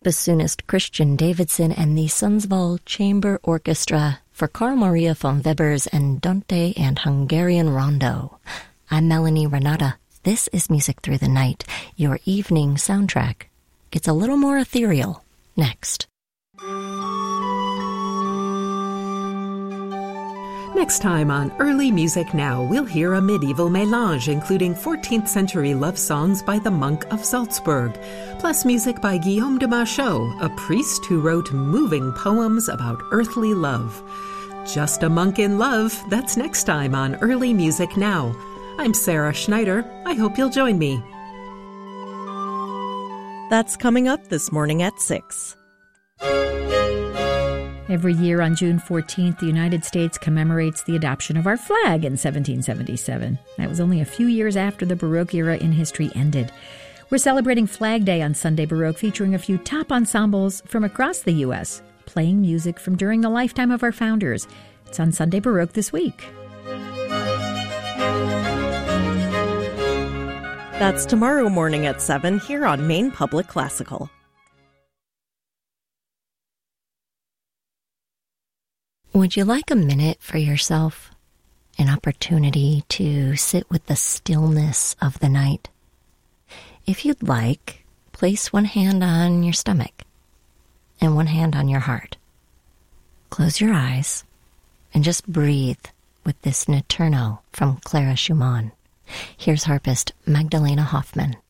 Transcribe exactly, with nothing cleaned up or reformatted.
bassoonist Christian Davidson and the Sundsvall Chamber Orchestra for Carl Maria von Weber's Andante and Hungarian Rondo. I'm Melanie Renata. This is Music Through the Night. Your evening soundtrack gets a little more ethereal next. Next time on Early Music Now, we'll hear a medieval mélange including fourteenth century love songs by the monk of Salzburg, plus music by Guillaume de Machaut, a priest who wrote moving poems about earthly love. Just a Monk in Love, that's next time on Early Music Now. I'm Sarah Schneider. I hope you'll join me. That's coming up this morning at six. Every year on June fourteenth, the United States commemorates the adoption of our flag in seventeen seventy-seven. That was only a few years after the Baroque era in history ended. We're celebrating Flag Day on Sunday Baroque, featuring a few top ensembles from across the U S, playing music from during the lifetime of our founders. It's on Sunday Baroque this week. That's tomorrow morning at seven here on Maine Public Classical. Would you like a minute for yourself? An opportunity to sit with the stillness of the night? If you'd like, place one hand on your stomach and one hand on your heart. Close your eyes and just breathe with this Notturno from Clara Schumann. Here's harpist Magdalena Hoffman.